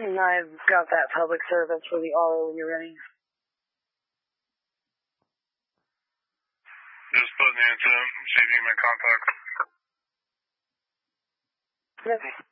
And I've got that public service for the RO when you're ready. Just putting the incident, see if you can make contact. Okay.